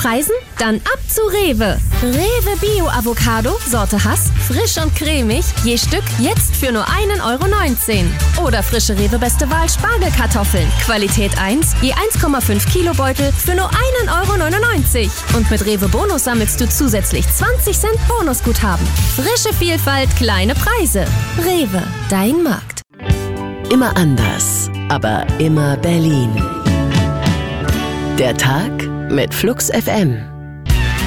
Preisen? Dann ab zu Rewe. Rewe Bio Avocado, Sorte Hass, frisch und cremig, je Stück jetzt für nur 1,19 €. Oder frische Rewe Beste Wahl Spargelkartoffeln, Qualität 1, je 1,5 Kilo Beutel für nur 1,99 €. Und mit Rewe Bonus sammelst du zusätzlich 20 Cent Bonusguthaben. Frische Vielfalt, kleine Preise. Rewe, dein Markt. Immer anders, aber immer Berlin. Der Tag mit Flux FM.